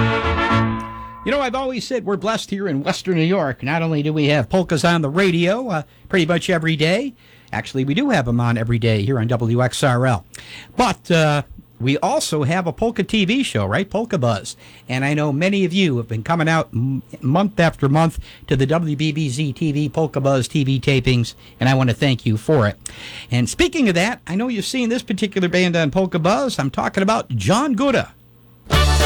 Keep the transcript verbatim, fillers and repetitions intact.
You know, I've always said we're blessed here in Western New York. Not only do we have polkas on the radio uh, pretty much every day, actually we do have them on every day here on W X R L, but uh, we also have a polka T V show, right? Polka Buzz. And I know many of you have been coming out m- month after month to the W B B Z T V Polka Buzz T V tapings, and I want to thank you for it. And speaking of that, I know you've seen this particular band on Polka Buzz. I'm talking about John Gouda.